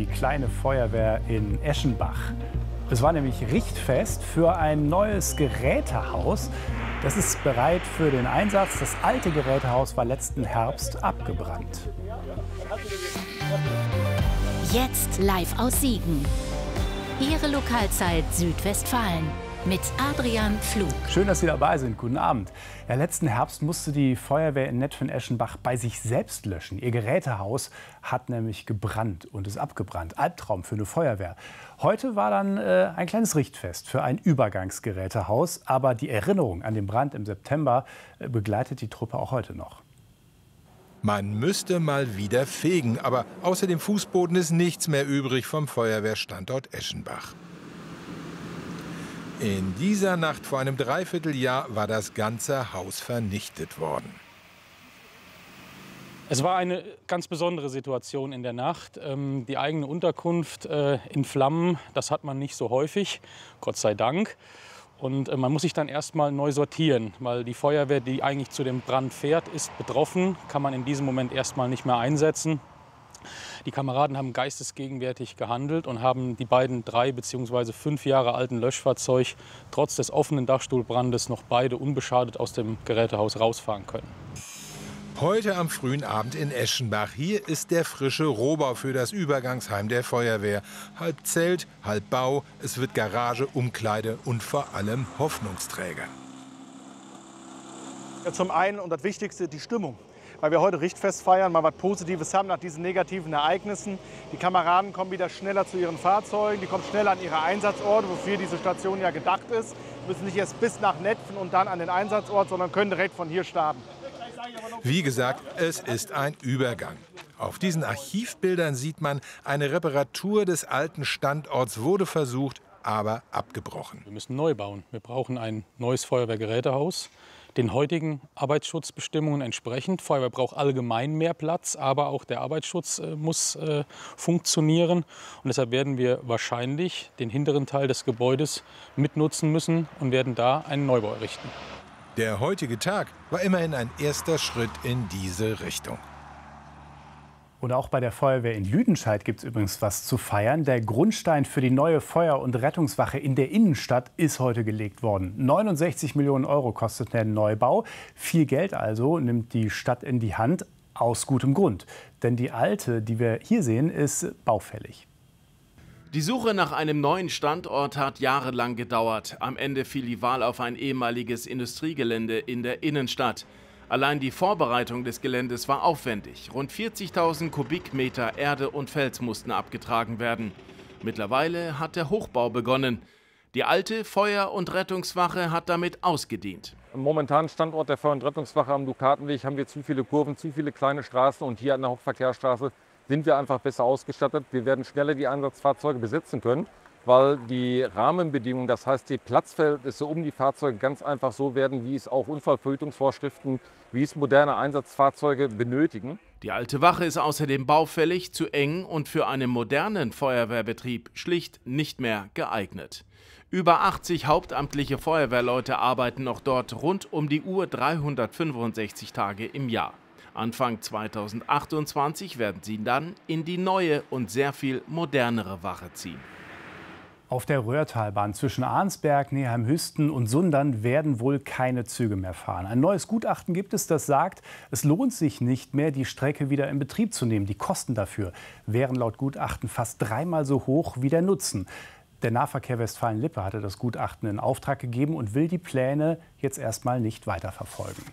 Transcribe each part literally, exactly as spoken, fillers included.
die kleine Feuerwehr in Eschenbach. Es war nämlich Richtfest für ein neues Gerätehaus. Das ist bereit für den Einsatz. Das alte Gerätehaus war letzten Herbst abgebrannt. Jetzt live aus Siegen. Ihre Lokalzeit Südwestfalen mit Adrian Pflug. Schön, dass Sie dabei sind. Guten Abend. Ja, letzten Herbst musste die Feuerwehr in Netphen-Eschenbach bei sich selbst löschen. Ihr Gerätehaus hat nämlich gebrannt und ist abgebrannt. Albtraum für eine Feuerwehr. Heute war dann äh, ein kleines Richtfest für ein Übergangsgerätehaus. Aber die Erinnerung an den Brand im September äh, begleitet die Truppe auch heute noch. Man müsste mal wieder fegen, aber außer dem Fußboden ist nichts mehr übrig vom Feuerwehrstandort Eschenbach. In dieser Nacht vor einem Dreivierteljahr war das ganze Haus vernichtet worden. Es war eine ganz besondere Situation in der Nacht. Ähm, die eigene Unterkunft äh, in Flammen, das hat man nicht so häufig, Gott sei Dank. Und äh, man muss sich dann erst mal neu sortieren, weil die Feuerwehr, die eigentlich zu dem Brand fährt, ist betroffen, kann man in diesem Moment erst mal nicht mehr einsetzen. Die Kameraden haben geistesgegenwärtig gehandelt und haben die beiden drei bzw. fünf Jahre alten Löschfahrzeuge trotz des offenen Dachstuhlbrandes noch beide unbeschadet aus dem Gerätehaus rausfahren können. Heute am frühen Abend in Eschenbach. Hier ist der frische Rohbau für das Übergangsheim der Feuerwehr. Halb Zelt, halb Bau. Es wird Garage, Umkleide und vor allem Hoffnungsträger. Ja, zum einen und das Wichtigste, die Stimmung. Weil wir heute Richtfest feiern, mal was Positives haben nach diesen negativen Ereignissen. Die Kameraden kommen wieder schneller zu ihren Fahrzeugen, die kommen schneller an ihre Einsatzorte, wofür diese Station ja gedacht ist. Müssen nicht erst bis nach Netphen und dann an den Einsatzort, sondern können direkt von hier starten. Wie gesagt, es ist ein Übergang. Auf diesen Archivbildern sieht man, eine Reparatur des alten Standorts wurde versucht, aber abgebrochen. Wir müssen neu bauen. Wir brauchen ein neues Feuerwehrgerätehaus, den heutigen Arbeitsschutzbestimmungen entsprechend. Feuerwehr braucht allgemein mehr Platz, aber auch der Arbeitsschutz äh, muss äh, funktionieren. Und deshalb werden wir wahrscheinlich den hinteren Teil des Gebäudes mitnutzen müssen und werden da einen Neubau errichten. Der heutige Tag war immerhin ein erster Schritt in diese Richtung. Und auch bei der Feuerwehr in Lüdenscheid gibt es übrigens was zu feiern. Der Grundstein für die neue Feuer- und Rettungswache in der Innenstadt ist heute gelegt worden. neunundsechzig Millionen Euro kostet der Neubau. Viel Geld also nimmt die Stadt in die Hand, aus gutem Grund. Denn die alte, die wir hier sehen, ist baufällig. Die Suche nach einem neuen Standort hat jahrelang gedauert. Am Ende fiel die Wahl auf ein ehemaliges Industriegelände in der Innenstadt. Allein die Vorbereitung des Geländes war aufwendig. Rund vierzigtausend Kubikmeter Erde und Fels mussten abgetragen werden. Mittlerweile hat der Hochbau begonnen. Die alte Feuer- und Rettungswache hat damit ausgedient. Am momentanen Standort der Feuer- und Rettungswache am Dukatenweg haben wir zu viele Kurven, zu viele kleine Straßen. Und hier an der Hauptverkehrsstraße sind wir einfach besser ausgestattet. Wir werden schneller die Einsatzfahrzeuge besitzen können, weil die Rahmenbedingungen, das heißt die Platzverhältnisse um die Fahrzeuge ganz einfach so werden, wie es auch Unfallverhütungsvorschriften, wie es moderne Einsatzfahrzeuge benötigen. Die alte Wache ist außerdem baufällig, zu eng und für einen modernen Feuerwehrbetrieb schlicht nicht mehr geeignet. Über achtzig hauptamtliche Feuerwehrleute arbeiten noch dort rund um die Uhr dreihundertfünfundsechzig Tage im Jahr. Anfang zweitausendachtundzwanzig werden sie dann in die neue und sehr viel modernere Wache ziehen. Auf der Röhrtalbahn zwischen Arnsberg, Neheim-Hüsten und Sundern werden wohl keine Züge mehr fahren. Ein neues Gutachten gibt es, das sagt, es lohnt sich nicht mehr, die Strecke wieder in Betrieb zu nehmen. Die Kosten dafür wären laut Gutachten fast dreimal so hoch wie der Nutzen. Der Nahverkehr Westfalen-Lippe hatte das Gutachten in Auftrag gegeben und will die Pläne jetzt erstmal nicht weiterverfolgen.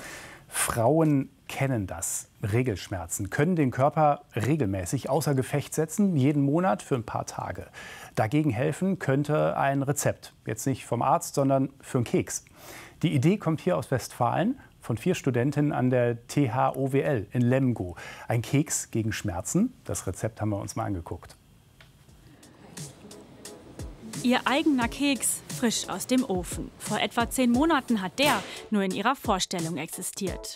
Frauen kennen das. Regelschmerzen können den Körper regelmäßig außer Gefecht setzen, jeden Monat für ein paar Tage. Dagegen helfen könnte ein Rezept. Jetzt nicht vom Arzt, sondern für einen Keks. Die Idee kommt hier aus Westfalen von vier Studentinnen an der T H O W L in Lemgo. Ein Keks gegen Schmerzen. Das Rezept haben wir uns mal angeguckt. Ihr eigener Keks, frisch aus dem Ofen. Vor etwa zehn Monaten hat der nur in ihrer Vorstellung existiert.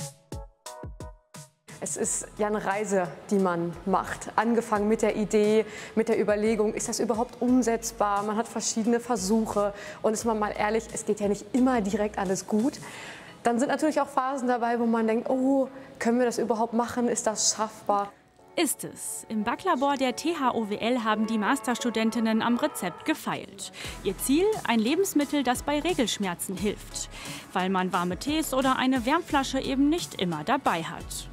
Es ist ja eine Reise, die man macht. Angefangen mit der Idee, mit der Überlegung, ist das überhaupt umsetzbar? Man hat verschiedene Versuche. Und ist man mal ehrlich, es geht ja nicht immer direkt alles gut. Dann sind natürlich auch Phasen dabei, wo man denkt, oh, können wir das überhaupt machen? Ist das schaffbar? ist es. Im Backlabor der T H O W L haben die Masterstudentinnen am Rezept gefeilt. Ihr Ziel? Ein Lebensmittel, das bei Regelschmerzen hilft. Weil man warme Tees oder eine Wärmflasche eben nicht immer dabei hat.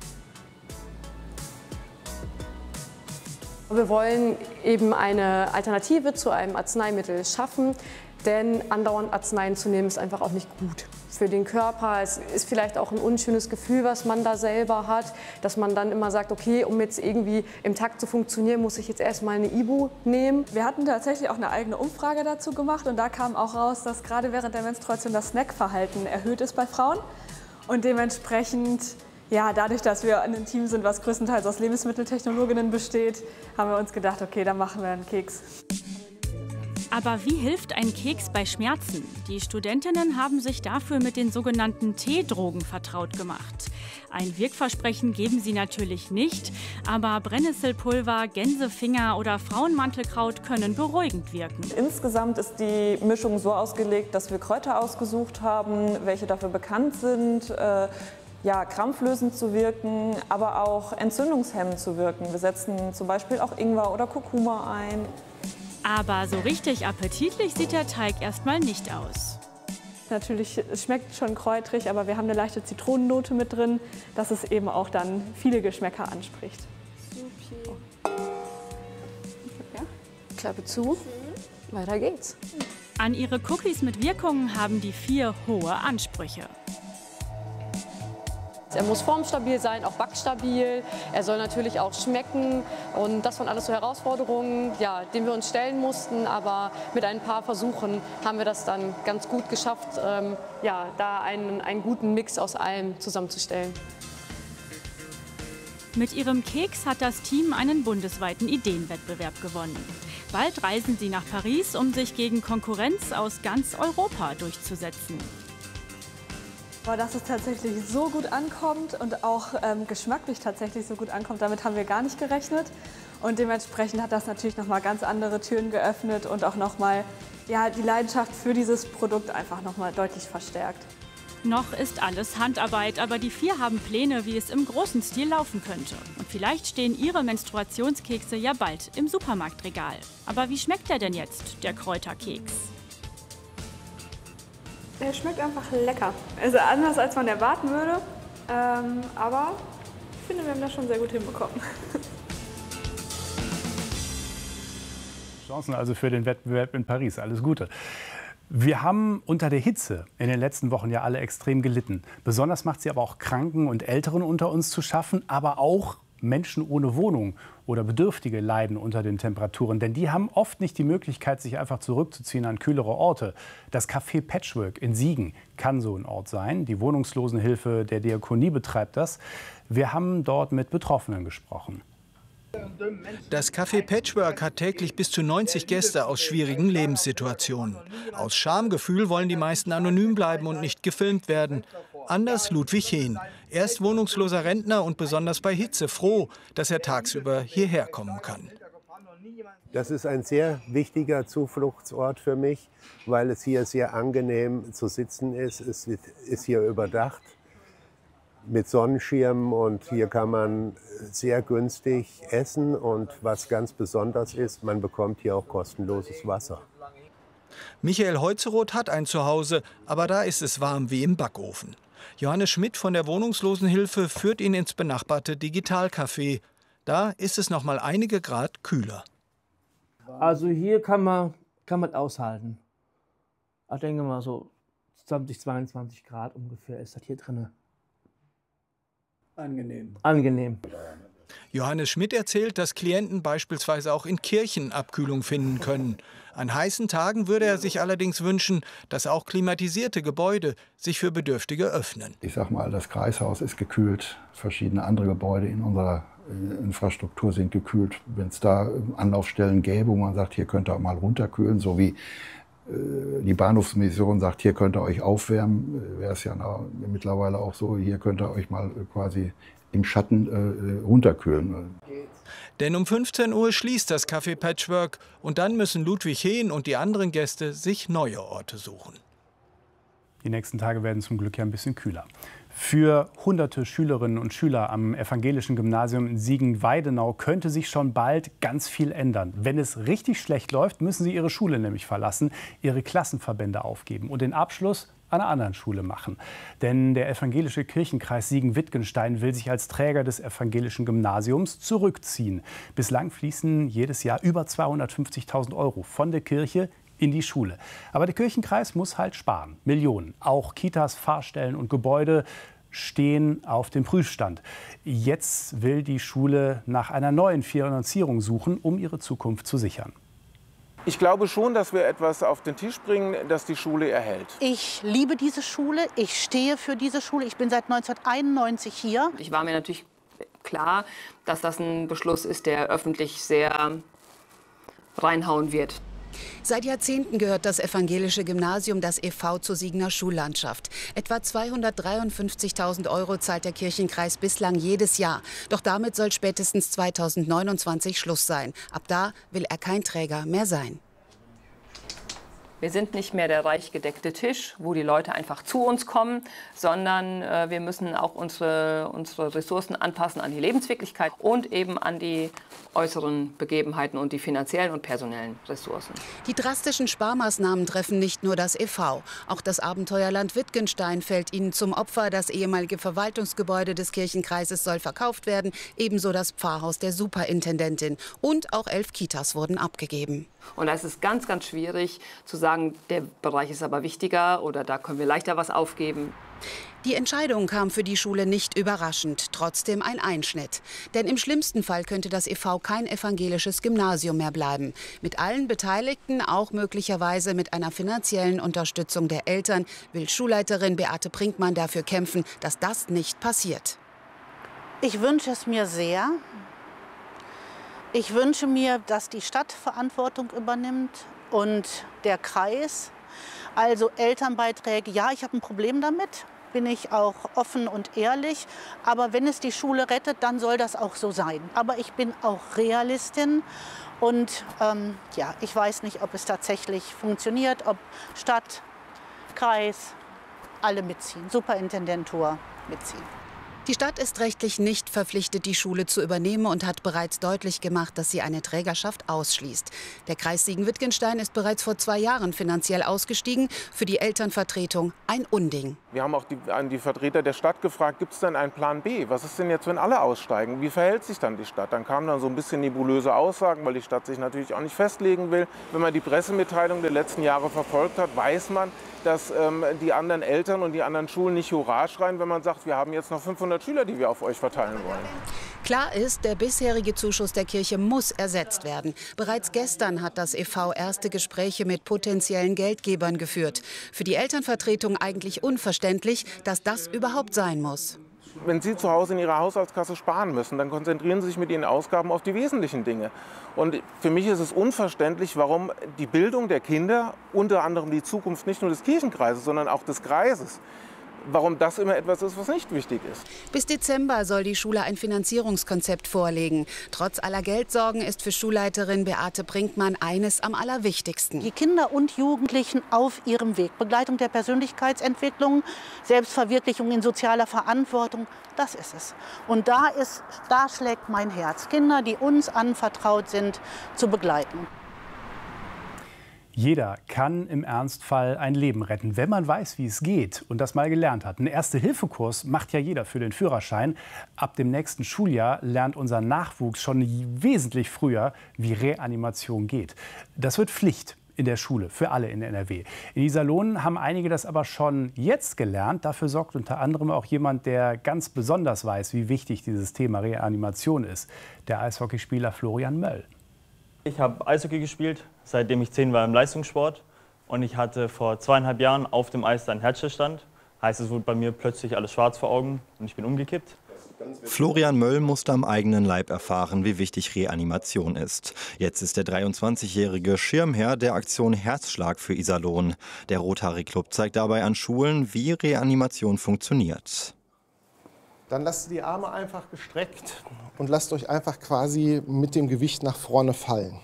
Wir wollen eben eine Alternative zu einem Arzneimittel schaffen, denn andauernd Arzneien zu nehmen ist einfach auch nicht gut für den Körper. Es ist vielleicht auch ein unschönes Gefühl, was man da selber hat, dass man dann immer sagt, okay, um jetzt irgendwie im Takt zu funktionieren, muss ich jetzt erstmal eine Ibu nehmen. Wir hatten tatsächlich auch eine eigene Umfrage dazu gemacht und da kam auch raus, dass gerade während der Menstruation das Snackverhalten erhöht ist bei Frauen und dementsprechend, ja, dadurch, dass wir ein Team sind, was größtenteils aus Lebensmitteltechnologinnen besteht, haben wir uns gedacht, okay, dann machen wir einen Keks. Aber wie hilft ein Keks bei Schmerzen? Die Studentinnen haben sich dafür mit den sogenannten Teedrogen vertraut gemacht. Ein Wirkversprechen geben sie natürlich nicht, aber Brennnesselpulver, Gänsefinger oder Frauenmantelkraut können beruhigend wirken. Insgesamt ist die Mischung so ausgelegt, dass wir Kräuter ausgesucht haben, welche dafür bekannt sind, äh, ja, krampflösend zu wirken, aber auch entzündungshemmend zu wirken. Wir setzen zum Beispiel auch Ingwer oder Kurkuma ein. Aber so richtig appetitlich sieht der Teig erstmal nicht aus. Natürlich, es schmeckt schon kräutrig, aber wir haben eine leichte Zitronennote mit drin, dass es eben auch dann viele Geschmäcker anspricht. Super. Ja. Klappe zu, weiter geht's. An ihre Cookies mit Wirkungen haben die vier hohe Ansprüche. Er muss formstabil sein, auch backstabil. Er soll natürlich auch schmecken. Und das waren alles so Herausforderungen, ja, denen wir uns stellen mussten. Aber mit ein paar Versuchen haben wir das dann ganz gut geschafft, ähm, ja, da einen, einen guten Mix aus allem zusammenzustellen. Mit ihrem Keks hat das Team einen bundesweiten Ideenwettbewerb gewonnen. Bald reisen sie nach Paris, um sich gegen Konkurrenz aus ganz Europa durchzusetzen. Aber dass es tatsächlich so gut ankommt und auch ähm, geschmacklich tatsächlich so gut ankommt, damit haben wir gar nicht gerechnet. Und dementsprechend hat das natürlich noch mal ganz andere Türen geöffnet und auch noch mal, ja, die Leidenschaft für dieses Produkt einfach noch mal deutlich verstärkt. Noch ist alles Handarbeit, aber die vier haben Pläne, wie es im großen Stil laufen könnte. Und vielleicht stehen ihre Menstruationskekse ja bald im Supermarktregal. Aber wie schmeckt der denn jetzt, der Kräuterkeks? Der schmeckt einfach lecker. Also anders, als man erwarten würde. Ähm, aber ich finde, wir haben das schon sehr gut hinbekommen. Chancen also für den Wettbewerb in Paris. Alles Gute. Wir haben unter der Hitze in den letzten Wochen ja alle extrem gelitten. Besonders macht sie aber auch Kranken und Älteren unter uns zu schaffen, aber auch Menschen ohne Wohnung oder Bedürftige leiden unter den Temperaturen. Denn die haben oft nicht die Möglichkeit, sich einfach zurückzuziehen an kühlere Orte. Das Café Patchwork in Siegen kann so ein Ort sein. Die Wohnungslosenhilfe der Diakonie betreibt das. Wir haben dort mit Betroffenen gesprochen. Das Café Patchwork hat täglich bis zu neunzig Gäste aus schwierigen Lebenssituationen. Aus Schamgefühl wollen die meisten anonym bleiben und nicht gefilmt werden. Anders Ludwig Hehn. Er ist wohnungsloser Rentner und besonders bei Hitze froh, dass er tagsüber hierher kommen kann. Das ist ein sehr wichtiger Zufluchtsort für mich, weil es hier sehr angenehm zu sitzen ist. Es ist hier überdacht mit Sonnenschirmen und hier kann man sehr günstig essen. Und was ganz besonders ist, man bekommt hier auch kostenloses Wasser. Michael Heuzeroth hat ein Zuhause, aber da ist es warm wie im Backofen. Johannes Schmidt von der Wohnungslosenhilfe führt ihn ins benachbarte Digitalcafé. Da ist es noch mal einige Grad kühler. Also hier kann man, kann man aushalten. Ich denke mal so zwanzig, zweiundzwanzig Grad ungefähr ist das hier drin. Angenehm. Angenehm. Johannes Schmidt erzählt, dass Klienten beispielsweise auch in Kirchen Abkühlung finden können. An heißen Tagen würde er sich allerdings wünschen, dass auch klimatisierte Gebäude sich für Bedürftige öffnen. Ich sag mal, das Kreishaus ist gekühlt, verschiedene andere Gebäude in unserer Infrastruktur sind gekühlt. Wenn es da Anlaufstellen gäbe, wo man sagt, hier könnt ihr auch mal runterkühlen, so wie die Bahnhofsmission sagt, hier könnt ihr euch aufwärmen, wäre es ja mittlerweile auch so, hier könnt ihr euch mal quasi im Schatten äh, runterkühlen. Denn um fünfzehn Uhr schließt das Café Patchwork und dann müssen Ludwig Hehn und die anderen Gäste sich neue Orte suchen. Die nächsten Tage werden zum Glück ja ein bisschen kühler. Für hunderte Schülerinnen und Schüler am evangelischen Gymnasium in Siegen-Weidenau könnte sich schon bald ganz viel ändern. Wenn es richtig schlecht läuft, müssen sie ihre Schule nämlich verlassen, ihre Klassenverbände aufgeben und den Abschluss an einer anderen Schule machen. Denn der evangelische Kirchenkreis Siegen-Wittgenstein will sich als Träger des evangelischen Gymnasiums zurückziehen. Bislang fließen jedes Jahr über zweihundertfünfzigtausend Euro von der Kirche in die Schule. Aber der Kirchenkreis muss halt sparen. Millionen. Auch Kitas, Fahrstellen und Gebäude stehen auf dem Prüfstand. Jetzt will die Schule nach einer neuen Finanzierung suchen, um ihre Zukunft zu sichern. Ich glaube schon, dass wir etwas auf den Tisch bringen, das die Schule erhält. Ich liebe diese Schule, ich stehe für diese Schule. Ich bin seit neunzehnhunderteinundneunzig hier. Ich war mir natürlich klar, dass das ein Beschluss ist, der öffentlich sehr reinhauen wird. Seit Jahrzehnten gehört das evangelische Gymnasium, das E V, zur Siegener Schullandschaft. Etwa zweihundertdreiundfünfzigtausend Euro zahlt der Kirchenkreis bislang jedes Jahr. Doch damit soll spätestens zweitausendneunundzwanzig Schluss sein. Ab da will er kein Träger mehr sein. Wir sind nicht mehr der reich gedeckte Tisch, wo die Leute einfach zu uns kommen, sondern äh, wir müssen auch unsere, unsere Ressourcen anpassen an die Lebenswirklichkeit und eben an die äußeren Begebenheiten und die finanziellen und personellen Ressourcen. Die drastischen Sparmaßnahmen treffen nicht nur das E V. Auch das Abenteuerland Wittgenstein fällt ihnen zum Opfer. Das ehemalige Verwaltungsgebäude des Kirchenkreises soll verkauft werden, ebenso das Pfarrhaus der Superintendentin. Und auch elf Kitas wurden abgegeben. Und da ist es ganz, ganz schwierig zu sagen, der Bereich ist aber wichtiger oder da können wir leichter was aufgeben. Die Entscheidung kam für die Schule nicht überraschend, trotzdem ein Einschnitt. Denn im schlimmsten Fall könnte das E V kein evangelisches Gymnasium mehr bleiben. Mit allen Beteiligten, auch möglicherweise mit einer finanziellen Unterstützung der Eltern, will Schulleiterin Beate Brinkmann dafür kämpfen, dass das nicht passiert. Ich wünsche es mir sehr. Ich wünsche mir, dass die Stadt Verantwortung übernimmt und der Kreis. Also Elternbeiträge, ja, ich habe ein Problem damit, bin ich auch offen und ehrlich. Aber wenn es die Schule rettet, dann soll das auch so sein. Aber ich bin auch Realistin und ähm, ja, ich weiß nicht, ob es tatsächlich funktioniert, ob Stadt, Kreis, alle mitziehen, Superintendentur mitziehen. Die Stadt ist rechtlich nicht verpflichtet, die Schule zu übernehmen und hat bereits deutlich gemacht, dass sie eine Trägerschaft ausschließt. Der Kreis Siegen-Wittgenstein ist bereits vor zwei Jahren finanziell ausgestiegen. Für die Elternvertretung ein Unding. Wir haben auch die, an die Vertreter der Stadt gefragt, gibt es denn einen Plan B? Was ist denn jetzt, wenn alle aussteigen? Wie verhält sich dann die Stadt? Dann kamen dann so ein bisschen nebulöse Aussagen, weil die Stadt sich natürlich auch nicht festlegen will. Wenn man die Pressemitteilung der letzten Jahre verfolgt hat, weiß man, dass ähm, die anderen Eltern und die anderen Schulen nicht Hurra schreien, wenn man sagt, wir haben jetzt noch fünfhundert Schüler, die wir auf euch verteilen wollen. Klar ist, der bisherige Zuschuss der Kirche muss ersetzt werden. Bereits gestern hat das E V erste Gespräche mit potenziellen Geldgebern geführt. Für die Elternvertretung eigentlich unverständlich, dass das überhaupt sein muss. Wenn Sie zu Hause in Ihrer Haushaltskasse sparen müssen, dann konzentrieren Sie sich mit Ihren Ausgaben auf die wesentlichen Dinge. Und für mich ist es unverständlich, warum die Bildung der Kinder, unter anderem die Zukunft nicht nur des Kirchenkreises, sondern auch des Kreises, warum das immer etwas ist, was nicht wichtig ist. Bis Dezember soll die Schule ein Finanzierungskonzept vorlegen. Trotz aller Geldsorgen ist für Schulleiterin Beate Brinkmann eines am allerwichtigsten. Die Kinder und Jugendlichen auf ihrem Weg. Begleitung der Persönlichkeitsentwicklung, Selbstverwirklichung in sozialer Verantwortung, das ist es. Und da, ist, da schlägt mein Herz. Kinder, die uns anvertraut sind, zu begleiten. Jeder kann im Ernstfall ein Leben retten, wenn man weiß, wie es geht und das mal gelernt hat. Ein Erste-Hilfe-Kurs macht ja jeder für den Führerschein. Ab dem nächsten Schuljahr lernt unser Nachwuchs schon wesentlich früher, wie Reanimation geht. Das wird Pflicht in der Schule für alle in N R W. In Iserlohn haben einige das aber schon jetzt gelernt. Dafür sorgt unter anderem auch jemand, der ganz besonders weiß, wie wichtig dieses Thema Reanimation ist. Der Eishockeyspieler Florian Möll. Ich habe Eishockey gespielt, seitdem ich zehn war im Leistungssport. Und ich hatte vor zweieinhalb Jahren auf dem Eis einen Herzstillstand. Heißt, es wurde bei mir plötzlich alles schwarz vor Augen und ich bin umgekippt. Florian Möll musste am eigenen Leib erfahren, wie wichtig Reanimation ist. Jetzt ist der dreiundzwanzigjährige Schirmherr der Aktion Herzschlag für Iserlohn. Der Rotary Club zeigt dabei an Schulen, wie Reanimation funktioniert. Dann lasst die Arme einfach gestreckt und lasst euch einfach quasi mit dem Gewicht nach vorne fallen.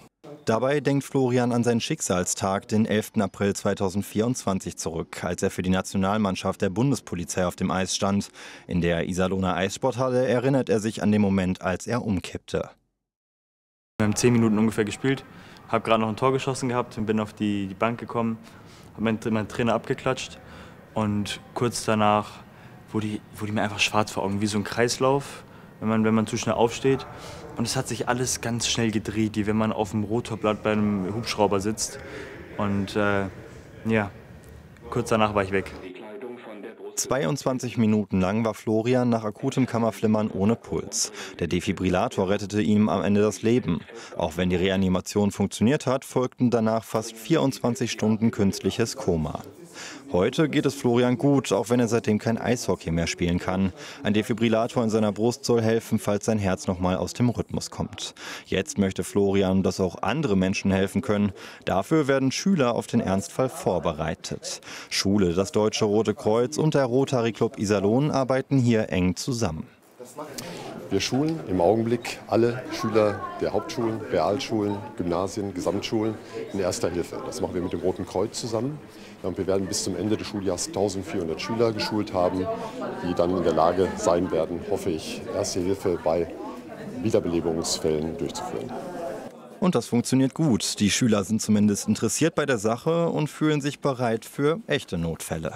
Dabei denkt Florian an seinen Schicksalstag, den elften April zweitausendvierundzwanzig, zurück, als er für die Nationalmannschaft der Bundespolizei auf dem Eis stand. In der Iserlohner Eissporthalle erinnert er sich an den Moment, als er umkippte. Wir haben zehn Minuten ungefähr gespielt, habe gerade noch ein Tor geschossen gehabt und bin auf die, die Bank gekommen, habe meinen, meinen Trainer abgeklatscht und kurz danach wurde, die, wurde mir einfach schwarz vor Augen, wie so ein Kreislauf, wenn man, wenn man zu schnell aufsteht. Und es hat sich alles ganz schnell gedreht, wie wenn man auf dem Rotorblatt bei einem Hubschrauber sitzt. Und äh, ja, kurz danach war ich weg. zweiundzwanzig Minuten lang war Florian nach akutem Kammerflimmern ohne Puls. Der Defibrillator rettete ihm am Ende das Leben. Auch wenn die Reanimation funktioniert hat, folgten danach fast vierundzwanzig Stunden künstliches Koma. Heute geht es Florian gut, auch wenn er seitdem kein Eishockey mehr spielen kann. Ein Defibrillator in seiner Brust soll helfen, falls sein Herz noch mal aus dem Rhythmus kommt. Jetzt möchte Florian, dass auch andere Menschen helfen können. Dafür werden Schüler auf den Ernstfall vorbereitet. Schule, das Deutsche Rote Kreuz und der Rotary Club Iserlohn arbeiten hier eng zusammen. Wir schulen im Augenblick alle Schüler der Hauptschulen, Realschulen, Gymnasien, Gesamtschulen in Erster Hilfe. Das machen wir mit dem Roten Kreuz zusammen. Und wir werden bis zum Ende des Schuljahres eintausendvierhundert Schüler geschult haben, die dann in der Lage sein werden, hoffe ich, Erste Hilfe bei Wiederbelebungsfällen durchzuführen. Und das funktioniert gut. Die Schüler sind zumindest interessiert bei der Sache und fühlen sich bereit für echte Notfälle.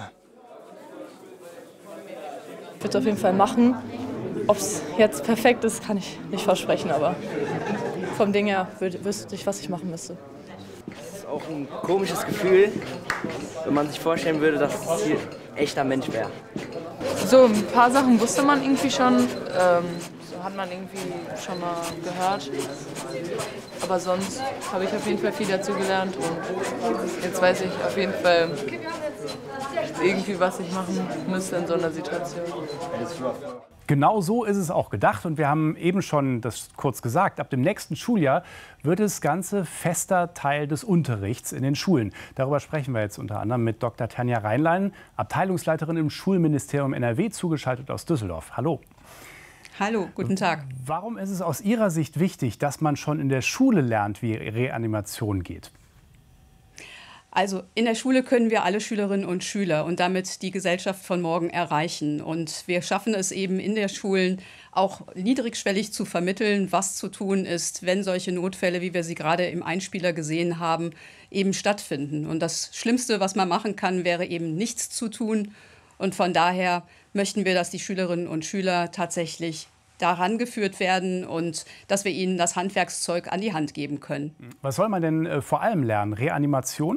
Ich würde es auf jeden Fall machen. Ob es jetzt perfekt ist, kann ich nicht versprechen, aber vom Ding her wüsste ich, was ich machen müsste. Das ist auch ein komisches Gefühl, wenn man sich vorstellen würde, dass es hier ein echter Mensch wäre. So, ein paar Sachen wusste man irgendwie schon, ähm, hat man irgendwie schon mal gehört. Aber sonst habe ich auf jeden Fall viel dazu gelernt und jetzt weiß ich auf jeden Fall irgendwie, was ich machen müsste in so einer Situation. Genau so ist es auch gedacht und wir haben eben schon das kurz gesagt, ab dem nächsten Schuljahr wird das Ganze fester Teil des Unterrichts in den Schulen. Darüber sprechen wir jetzt unter anderem mit Doktor Tanja Reinlein, Abteilungsleiterin im Schulministerium N R W, zugeschaltet aus Düsseldorf. Hallo. Hallo, guten Tag. Warum ist es aus Ihrer Sicht wichtig, dass man schon in der Schule lernt, wie Reanimation geht? Also in der Schule können wir alle Schülerinnen und Schüler und damit die Gesellschaft von morgen erreichen. Und wir schaffen es eben in der Schulen auch niedrigschwellig zu vermitteln, was zu tun ist, wenn solche Notfälle, wie wir sie gerade im Einspieler gesehen haben, eben stattfinden. Und das Schlimmste, was man machen kann, wäre eben nichts zu tun. Und von daher möchten wir, dass die Schülerinnen und Schüler tatsächlich daran geführt werden und dass wir ihnen das Handwerkszeug an die Hand geben können. Was soll man denn äh, vor allem lernen? Reanimation?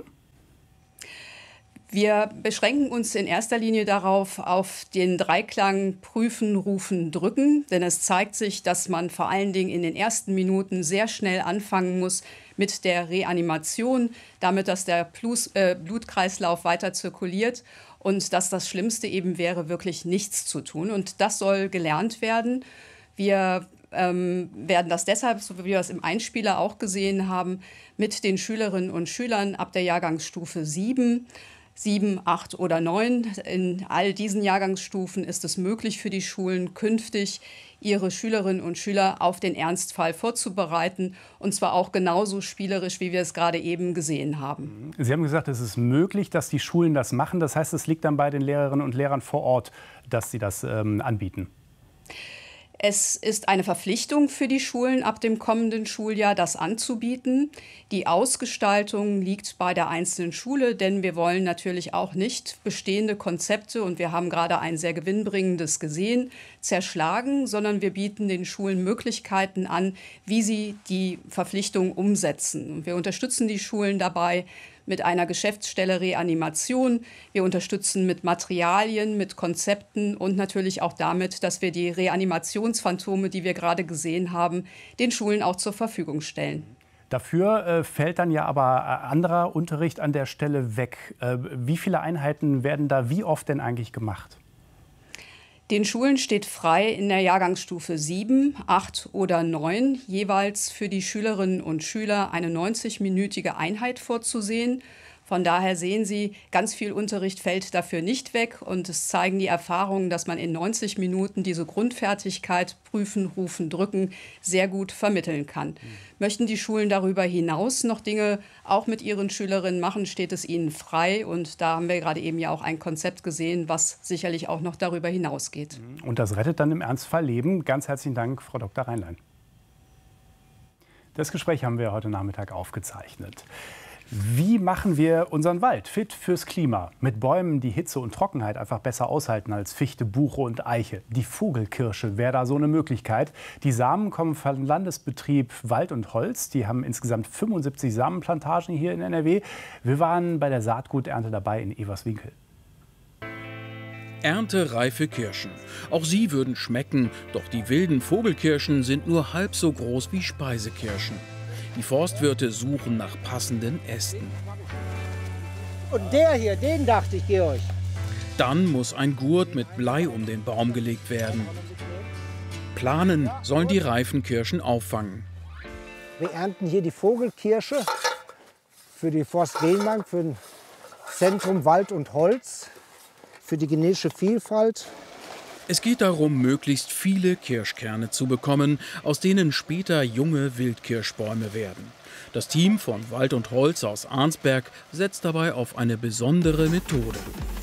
Wir beschränken uns in erster Linie darauf, auf den Dreiklang Prüfen, Rufen, Drücken. Denn es zeigt sich, dass man vor allen Dingen in den ersten Minuten sehr schnell anfangen muss mit der Reanimation, damit dass der Plus, äh, Blutkreislauf weiter zirkuliert und dass das Schlimmste eben wäre, wirklich nichts zu tun. Und das soll gelernt werden. Wir ähm, werden das deshalb, so wie wir es im Einspieler auch gesehen haben, mit den Schülerinnen und Schülern ab der Jahrgangsstufe sieben, sieben, acht oder neun. In all diesen Jahrgangsstufen ist es möglich für die Schulen künftig, ihre Schülerinnen und Schüler auf den Ernstfall vorzubereiten. Und zwar auch genauso spielerisch, wie wir es gerade eben gesehen haben. Sie haben gesagt, es ist möglich, dass die Schulen das machen. Das heißt, es liegt dann bei den Lehrerinnen und Lehrern vor Ort, dass sie das ähm, anbieten. Es ist eine Verpflichtung für die Schulen ab dem kommenden Schuljahr, das anzubieten. Die Ausgestaltung liegt bei der einzelnen Schule, denn wir wollen natürlich auch nicht bestehende Konzepte, und wir haben gerade ein sehr gewinnbringendes gesehen, zerschlagen, sondern wir bieten den Schulen Möglichkeiten an, wie sie die Verpflichtung umsetzen. Und wir unterstützen die Schulen dabei mit einer Geschäftsstelle Reanimation. Wir unterstützen mit Materialien, mit Konzepten und natürlich auch damit, dass wir die Reanimationsphantome, die wir gerade gesehen haben, den Schulen auch zur Verfügung stellen. Dafür äh, fällt dann ja aber äh, anderer Unterricht an der Stelle weg. Äh, wie viele Einheiten werden da wie oft denn eigentlich gemacht? Den Schulen steht frei, in der Jahrgangsstufe sieben, acht oder neun jeweils für die Schülerinnen und Schüler eine neunzig-minütige Einheit vorzusehen, Von daher sehen Sie, ganz viel Unterricht fällt dafür nicht weg. Und es zeigen die Erfahrungen, dass man in neunzig Minuten diese Grundfertigkeit prüfen, rufen, drücken sehr gut vermitteln kann. Mhm. Möchten die Schulen darüber hinaus noch Dinge auch mit ihren Schülerinnen machen, steht es ihnen frei. Und da haben wir gerade eben ja auch ein Konzept gesehen, was sicherlich auch noch darüber hinausgeht. Und das rettet dann im Ernstfall Leben. Ganz herzlichen Dank, Frau Doktor Reinlein. Das Gespräch haben wir heute Nachmittag aufgezeichnet. Wie machen wir unseren Wald fit fürs Klima? Mit Bäumen, die Hitze und Trockenheit einfach besser aushalten als Fichte, Buche und Eiche. Die Vogelkirsche wäre da so eine Möglichkeit. Die Samen kommen vom Landesbetrieb Wald und Holz. Die haben insgesamt fünfundsiebzig Samenplantagen hier in N R W. Wir waren bei der Saatguternte dabei in Everswinkel. Erntereife Kirschen. Auch sie würden schmecken, doch die wilden Vogelkirschen sind nur halb so groß wie Speisekirschen. Die Forstwirte suchen nach passenden Ästen. Und der hier, den dachte ich, Georg. Dann muss ein Gurt mit Blei um den Baum gelegt werden. Planen sollen die reifen Kirschen auffangen. Wir ernten hier die Vogelkirsche für die Forstgenbank, für das Zentrum Wald und Holz, für die genetische Vielfalt. Es geht darum, möglichst viele Kirschkerne zu bekommen, aus denen später junge Wildkirschbäume werden. Das Team von Wald und Holz aus Arnsberg setzt dabei auf eine besondere Methode.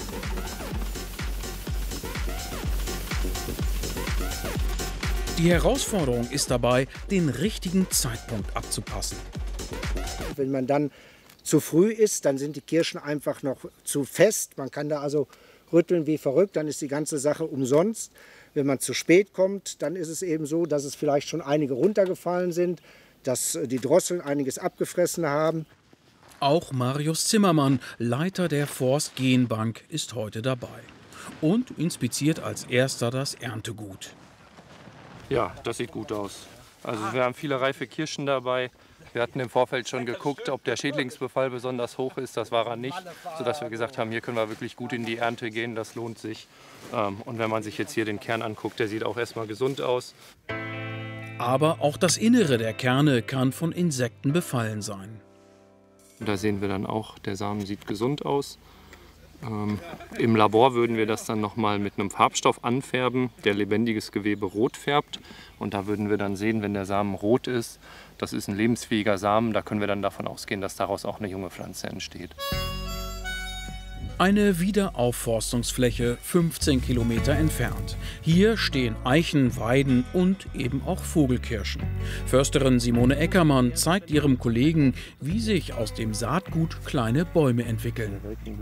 Die Herausforderung ist dabei, den richtigen Zeitpunkt abzupassen. Wenn man dann zu früh ist, dann sind die Kirschen einfach noch zu fest. Man kann da also rütteln wie verrückt, dann ist die ganze Sache umsonst. Wenn man zu spät kommt, dann ist es eben so, dass es vielleicht schon einige runtergefallen sind, dass die Drosseln einiges abgefressen haben. Auch Marius Zimmermann, Leiter der Forstgenbank, ist heute dabei und inspiziert als erster das Erntegut. Ja, das sieht gut aus. Also wir haben viele reife Kirschen dabei. Wir hatten im Vorfeld schon geguckt, ob der Schädlingsbefall besonders hoch ist. Das war er nicht, sodass wir gesagt haben, hier können wir wirklich gut in die Ernte gehen, das lohnt sich. Und wenn man sich jetzt hier den Kern anguckt, der sieht auch erstmal gesund aus. Aber auch das Innere der Kerne kann von Insekten befallen sein. Da sehen wir dann auch, der Samen sieht gesund aus. Ähm, Im Labor würden wir das dann nochmal mit einem Farbstoff anfärben, der lebendiges Gewebe rot färbt. Und da würden wir dann sehen, wenn der Samen rot ist, das ist ein lebensfähiger Samen, da können wir dann davon ausgehen, dass daraus auch eine junge Pflanze entsteht. Eine Wiederaufforstungsfläche fünfzehn Kilometer entfernt. Hier stehen Eichen, Weiden und eben auch Vogelkirschen. Försterin Simone Eckermann zeigt ihrem Kollegen, wie sich aus dem Saatgut kleine Bäume entwickeln.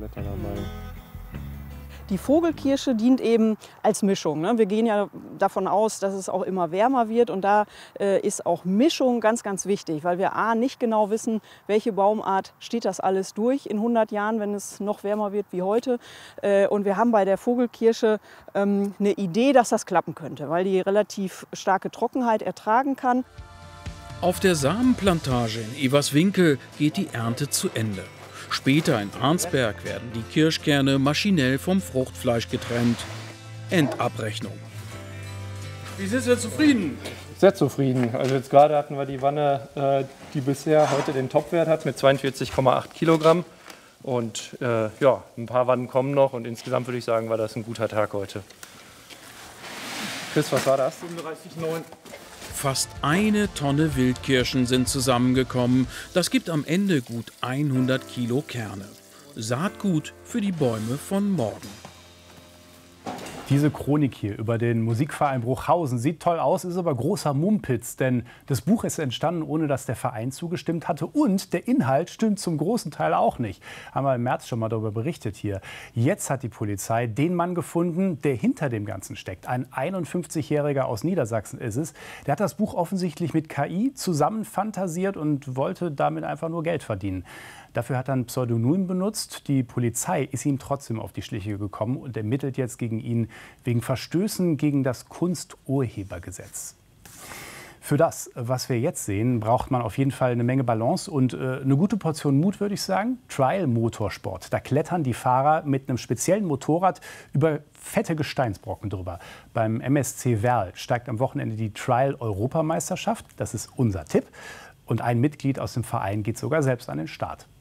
Die Vogelkirsche dient eben als Mischung. Wir gehen ja davon aus, dass es auch immer wärmer wird. Und da ist auch Mischung ganz, ganz wichtig, weil wir a. nicht genau wissen, welche Baumart steht das alles durch in hundert Jahren, wenn es noch wärmer wird wie heute. Und wir haben bei der Vogelkirsche eine Idee, dass das klappen könnte, weil die relativ starke Trockenheit ertragen kann. Auf der Samenplantage in Everswinkel geht die Ernte zu Ende. Später in Arnsberg werden die Kirschkerne maschinell vom Fruchtfleisch getrennt. Endabrechnung. Wie sind Sie zufrieden? Sehr zufrieden. Also jetzt gerade hatten wir die Wanne, äh, die bisher heute den Topwert hat mit zweiundvierzig Komma acht Kilogramm. Und äh, ja, ein paar Wannen kommen noch und insgesamt würde ich sagen, war das ein guter Tag heute. Chris, was war das? fünfunddreißig Komma neun. Fast eine Tonne Wildkirschen sind zusammengekommen. Das gibt am Ende gut hundert Kilo Kerne. Saatgut für die Bäume von morgen. Diese Chronik hier über den Musikverein Bruchhausen sieht toll aus, ist aber großer Mumpitz, denn das Buch ist entstanden, ohne dass der Verein zugestimmt hatte und der Inhalt stimmt zum großen Teil auch nicht. Haben wir im März schon mal darüber berichtet hier. Jetzt hat die Polizei den Mann gefunden, der hinter dem Ganzen steckt. Ein einundfünfzigjähriger aus Niedersachsen ist es. Der hat das Buch offensichtlich mit K I zusammenfantasiert und wollte damit einfach nur Geld verdienen. Dafür hat er ein Pseudonym benutzt. Die Polizei ist ihm trotzdem auf die Schliche gekommen und ermittelt jetzt gegen ihn wegen Verstößen gegen das Kunsturhebergesetz. Für das, was wir jetzt sehen, braucht man auf jeden Fall eine Menge Balance und äh, eine gute Portion Mut, würde ich sagen. Trial-Motorsport. Da klettern die Fahrer mit einem speziellen Motorrad über fette Gesteinsbrocken drüber. Beim M S C Werl steigt am Wochenende die Trial-Europameisterschaft. Das ist unser Tipp. Und ein Mitglied aus dem Verein geht sogar selbst an den Start.